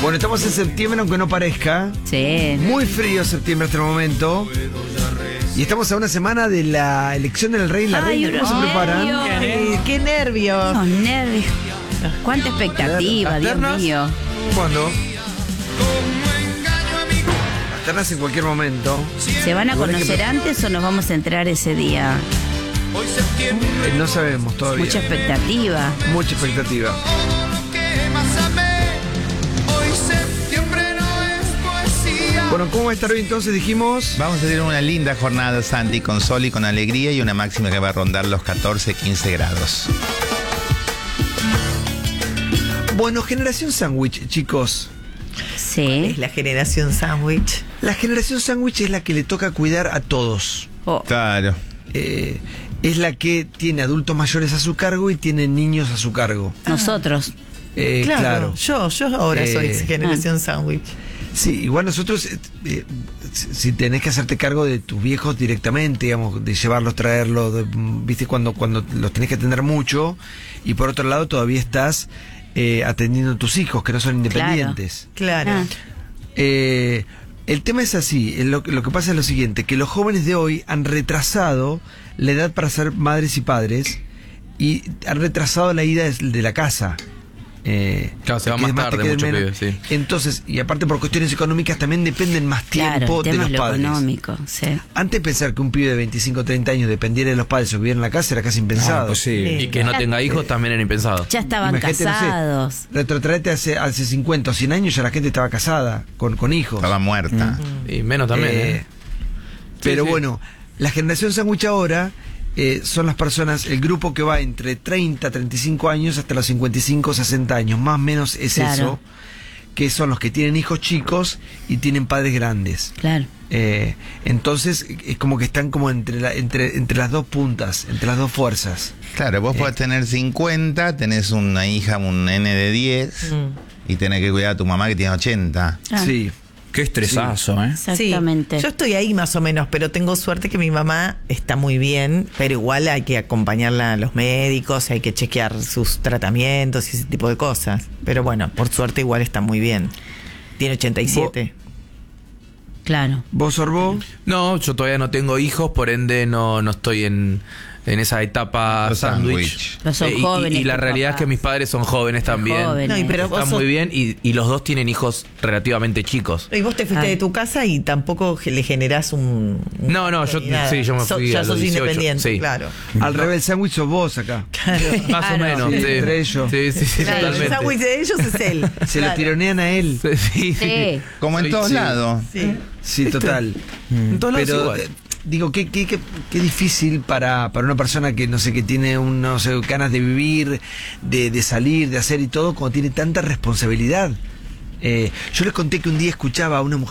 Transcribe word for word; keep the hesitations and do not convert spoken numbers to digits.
Bueno, estamos en septiembre, aunque no parezca. Sí. Muy frío septiembre hasta el momento. Y estamos a una semana de la elección del rey y la Ay, reina. ¿Cómo se unos preparan? nervios. Ay, ¡qué nervios! Unos nervios. Cuánta expectativa, Dios ¿Ternas? mío. ¿Cuándo? Las ternas en cualquier momento. ¿Se van a Igual hay que- conocer antes o nos vamos a entrar ese día? Eh, no sabemos todavía. Mucha expectativa. Mucha expectativa. Bueno, ¿cómo va a estar hoy entonces? Dijimos. Vamos a tener una linda jornada, Santi, con sol y con alegría y una máxima que va a rondar los catorce, quince grados. Bueno, generación sándwich, chicos. Sí. Es la generación sándwich. La generación sándwich es la que le toca cuidar a todos. Oh, Claro. Eh, es la que tiene adultos mayores a su cargo y tiene niños a su cargo. nosotros. Eh, claro, claro. yo, yo ahora soy Eh, generación sándwich. Sí, igual nosotros, eh, eh, si si tenés que hacerte cargo de tus viejos directamente, digamos, de llevarlos, traerlos, de, mm, viste, cuando, cuando los tenés que atender mucho, y por otro lado todavía estás eh, atendiendo a tus hijos, que no son independientes. Claro. Ah. Eh, el tema es así, eh, lo, lo que pasa es lo siguiente, que los jóvenes de hoy han retrasado la edad para ser madres y padres, y han retrasado la ida de, de la casa. Eh, Claro, se va que más además te tarde queden muchos menos. pibes, sí. Entonces, y aparte por cuestiones económicas también dependen más Claro, tiempo el de tema los es lo padres. económico. Sí. Antes pensar que un pibe de veinticinco o treinta años dependiera de los padres o viviera en la casa era casi impensado. Sí. Y que no tenga hijos también era impensado. Ya estaban Imagínate, no sé, casados. retrotraete hace, hace cincuenta o cien años ya la gente estaba casada, con, con hijos. Estaba muerta. Y menos también, Eh, ¿eh? Pero sí. bueno, la generación sándwich ahora eh, son las personas, el grupo que va entre treinta, treinta y cinco años hasta los cincuenta y cinco, sesenta años, más o menos es Claro. eso, que son los que tienen hijos chicos y tienen padres grandes. Claro. Eh, entonces es como que están como entre, la, entre, entre las dos puntas, entre las dos fuerzas. Claro, vos podés tener cincuenta, tenés una hija, un nene de diez, Mm. y tenés que cuidar a tu mamá que tiene ochenta. Ah, Sí. Qué estresazo, ¿eh? Exactamente. Sí, yo estoy ahí más o menos, pero tengo suerte que mi mamá está muy bien, pero igual hay que acompañarla a los médicos, hay que chequear sus tratamientos y ese tipo de cosas. Pero bueno, por suerte igual está muy bien. Tiene ochenta y siete. Claro. ¿Vos, Orbó? No, yo todavía no tengo hijos, por ende no, no estoy en, en esa etapa Los sándwich. sándwich. Pero son Eh, y- jóvenes, y, y la tus realidad papás. es que mis padres son jóvenes también. Jóvenes. No, y pero vos Están sos- muy bien y, y los dos tienen hijos relativamente chicos. Y vos te fuiste Ah. de tu casa y tampoco ge- le generás un... un No, no, yo- ni nada. sí, yo me So- fui ya a los sos dieciocho, independiente, sí. claro. Al revés, el sándwich sos vos acá. Más o Claro. menos, Sí, sí. entre ellos. Sí, sí, sí, Claro, el totalmente. sándwich de ellos es él. Se lo Claro. tironean a él. Sí, sí. Sí. Como en Sí, todos sí. lados. Sí. Sí, total. En todos lados Pero igual. eh, digo, qué, qué, qué, qué difícil para, para una persona que no sé, que tiene un, no sé, ganas de vivir, de, de salir, de hacer y todo, cuando tiene tanta responsabilidad. Eh, yo les conté que un día escuchaba a una mujer